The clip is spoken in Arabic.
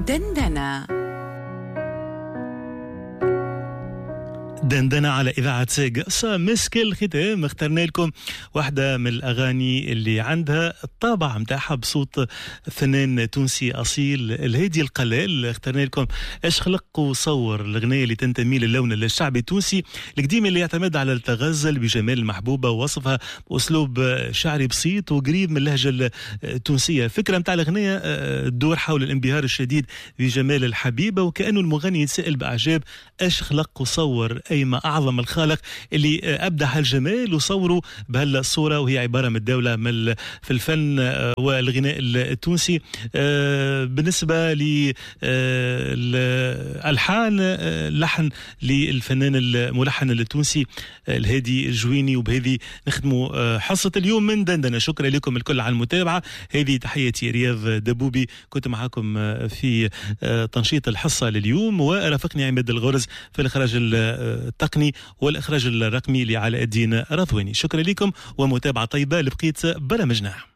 دندنة على إذاعة قصة مسك الختام. اخترنا لكم واحدة من الأغاني اللي عندها الطابع متاعها بصوت فنان تونسي أصيل، الهادي القلال. اخترنا لكم ايش خلق وصور، الأغنية اللي تنتمي للون الشعبي التونسي القديم اللي يعتمد على التغزل بجمال المحبوبة ووصفها بأسلوب شعري بسيط وقريب من اللهجة التونسية. فكرة متاع الأغنية تدور حول الانبهار الشديد بجمال الحبيبة، وكأنه المغني يتسأل بأعجاب ايش خلق وصور، أي ما أعظم الخالق اللي أبدع هالجمال وصوروا بهالصورة، وهي عبارة متداولة في الفن والغناء التونسي. بالنسبة للألحان، لحن للفنان الملحن التونسي الهادي الجويني. وبهذه نختموا حصة اليوم من دندنة. شكرا لكم الكل على المتابعة. هذه تحياتي رياض دبوبي، كنت معكم في تنشيط الحصة لليوم، ورافقني عماد الغرز في الإخراج التقني والإخراج الرقمي لعلاء الدين رضواني. شكرا لكم ومتابعة طيبة لبقية برامجنا.